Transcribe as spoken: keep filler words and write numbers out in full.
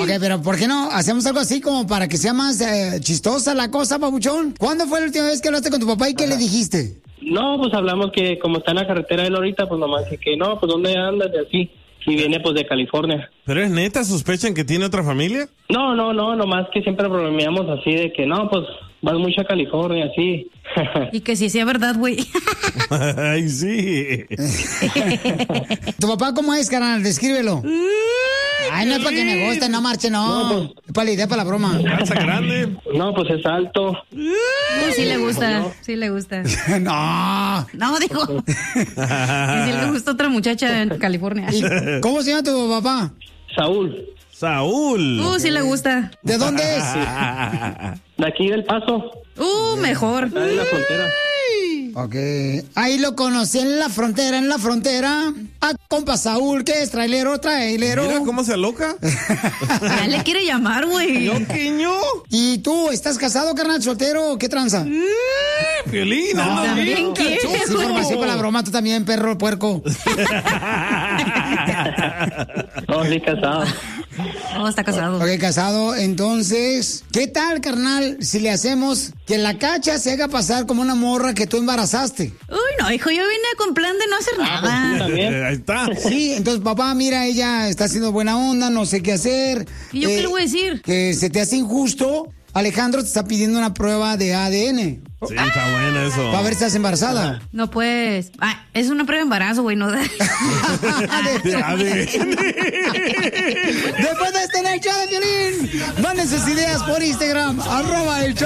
Ok, pero ¿por qué no hacemos algo así como para que sea más eh, chistosa la cosa, papuchón? ¿Cuándo fue la última vez que hablaste con tu papá y qué le dijiste? No, pues hablamos que como está en la carretera él ahorita, pues nomás que, que no, pues ¿dónde andas? Y así. Y viene pues de California. ¿Pero es neta? ¿Sospechan que tiene otra familia? No, no, no, nomás que siempre bromeamos así de que no, pues vas mucho a California, así. Y que sí sea verdad, güey. Ay, sí. ¿Tu papá cómo es, carnal? Descríbelo. Ay, no es para que me guste, no marche, no. No, Es para la idea, para la broma. Casa grande. No, pues es alto. Uh, sí le gusta, sí le gusta. No. No, dijo. Que sí le gusta otra muchacha en California. ¿Y cómo se llama tu papá? Saúl. Saúl. Uh, sí le gusta. ¿De dónde es? De aquí del Paso. Uh, mejor. Está en la frontera. Ok. Ahí lo conocí en la frontera, en la frontera. A compa Saúl, que es trailero, trailero. Mira cómo se aloca. Ya le quiere llamar, güey. Yo, quiño. ¿Y tú, estás casado, carnal, soltero? ¿Qué tranza? Piolín, No, anda también bien, quiere, cachoso. Sí, información para la broma, tú también, perro puerco. No, sí, casado. Oh, está casado. Ok, casado. Entonces, ¿qué tal, carnal, si le hacemos que la cacha se haga pasar como una morra que tú embarazaste? Uy, no, hijo, yo vine con plan de no hacer Tú nada. también. Eh, ahí está. Sí, entonces, papá, mira, ella está haciendo buena onda, no sé qué hacer. ¿Y yo qué le voy a decir? Que se te hace injusto. Alejandro te está pidiendo una prueba de A D N Sí, está bueno eso. para ver si estás embarazada. No, pues. Ah, es una prueba de embarazo, güey, no de. De A D N. Después de este en el show de Violín, manden sus ideas por Instagram, arroba el show.